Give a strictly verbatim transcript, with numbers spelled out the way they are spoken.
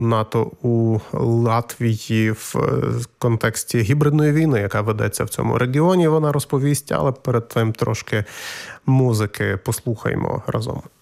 НАТО у Латвії в контексті гібридної війни, яка ведеться в цьому регіоні. Вона розповість, але перед тим трошки музики послухаймо разом.